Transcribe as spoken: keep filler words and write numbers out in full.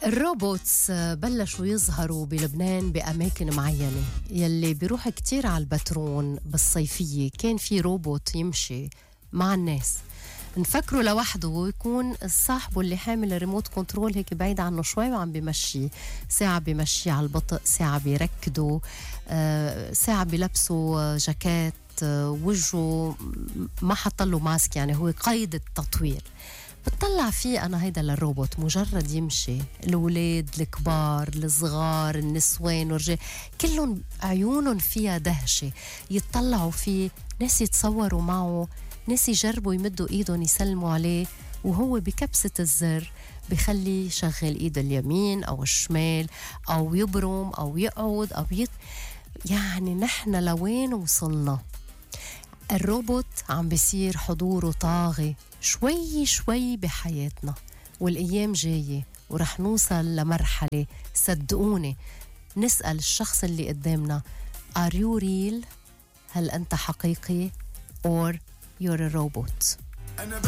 الروبوتس بلشوا يظهروا بلبنان بأماكن معينة. يلي بيروح كتير على البترون بالصيفية كان في روبوت يمشي مع الناس، نفكره لوحده ويكون صاحبه اللي حامل الريموت كنترول هيك بعيد عنه شوي وعم بيمشي، ساعة بيمشي على البطء، ساعة بيركده، آه ساعة بيلبسه جاكيت، آه وجهه ما حطله ماسك، يعني هو قيد التطوير. بتطلع فيه أنا هيدا للروبوت مجرد يمشي، الولاد الكبار الصغار النسوان والرجال كلهم عيونهم فيها دهشة، يتطلعوا فيه، ناس يتصوروا معه، ناس يجربوا يمدوا ايدهم يسلموا عليه، وهو بكبسة الزر بخلي يشغل ايده اليمين او الشمال او يبرم او يقعد او يط... يعني نحن لوين وصلنا؟ الروبوت عم بيصير حضوره طاغي شوي شوي بحياتنا، والأيام جاية ورح نوصل لمرحلة صدقوني نسأل الشخص اللي قدامنا Are you real؟ هل أنت حقيقي or you're a robot؟